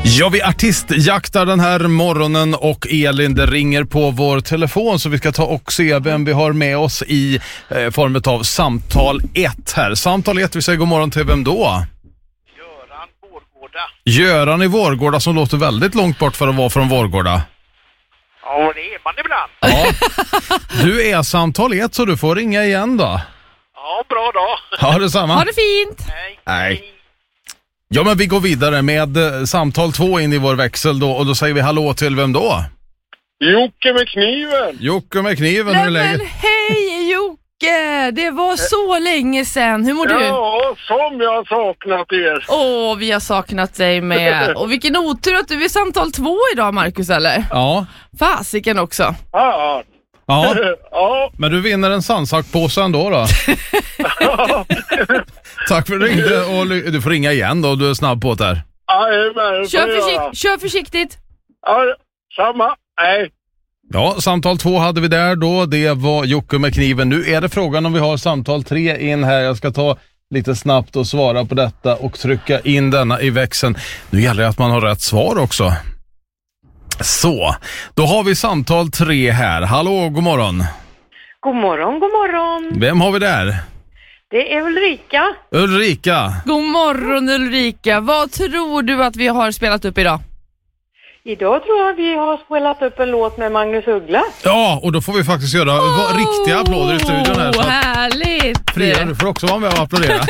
Ja, vi artistjaktar den här morgonen och Elin, det ringer på vår telefon så vi ska ta och se vem vi har med oss i form av samtal 1 här. Samtal 1, vi säger god morgon till vem då? Göran Vårgårda. Göran i Vårgårda, som låter väldigt långt bort för att vara från Vårgårda. Ja, det är man ibland. Ja. Du är samtal 1 så du får ringa igen då. Ja, bra dag. Ja, detsamma. Ha det fint! Nej. Ja, men vi går vidare med samtal 2 in i vår växel då, och då säger vi hallå till vem då? Jocke med kniven. Jocke med kniven, hur är läget? Men hej Jocke! Det var så länge sedan. Hur mår du? Ja, som jag har saknat er. Åh, vi har saknat dig med. Och vilken otur att du är samtal 2 idag, Marcus, eller? Ja. Fasiken också. Ja. Ja, Ja. men du vinner en sandsackpåse ändå då. Tack för att du ringde, och du får ringa igen då, du är snabb på det här. Kör försiktigt. Ja, samma. Nej. Ja, samtal 2 hade vi där då, det var Jocke med kniven. Nu är det frågan om vi har samtal 3 in här. Jag ska ta lite snabbt och svara på detta och trycka in denna i växeln. Nu gäller det att man har rätt svar också. Så, då har vi samtal 3 här. Hallå, god morgon. God morgon, god morgon. Vem har vi där? Det är Ulrika. Ulrika. God morgon Ulrika. Vad tror du att vi har spelat upp idag? Idag tror jag vi har spelat upp en låt med Magnus Uggla. Ja, och då får vi faktiskt göra riktiga applåder i studion här. Så att härligt! Frida, du får också vara med och applådera.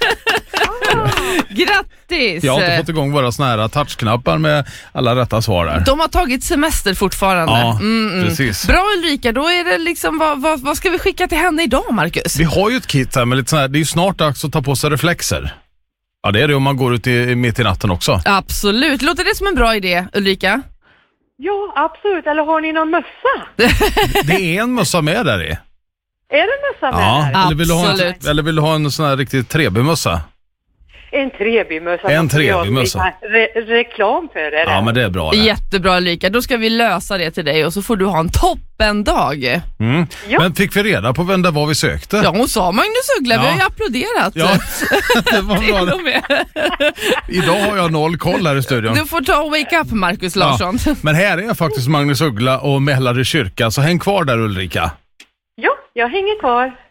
Grattis! Jag har inte fått igång våra såna här touchknappar med alla rätta svar där. De har tagit semester fortfarande. Ja, precis. Bra Ulrika, då är det liksom, vad ska vi skicka till henne idag, Marcus? Vi har ju ett kit här med lite sån här, det är ju snart dags att ta på sig reflexer. Ja, det är det om man går ut mitt i natten också. Absolut, låter det som en bra idé, Ulrika? Ja, absolut. Eller har ni någon mössa? Det är en mössa med där i. Är det en mössa med Ja, där? eller vill du ha en sån här riktigt trebymössa? En trebymössa. En trebymössa. Reklam för det. Ja, men det är bra det. Jättebra Ulrika, då ska vi lösa det till dig och så får du ha en toppendag. Ja. Men fick vi reda på vem det var vi sökte? Ja, hon sa Magnus Uggla, Ja. vi har ju applåderat. Ja, det var Till bra. och med. Idag har jag 0 koll här i studion. Du får ta och wake up, Marcus Larsson. Ja. Men här är faktiskt Magnus Uggla och Mällare kyrka, så häng kvar där Ulrika. Ja, jag hänger kvar.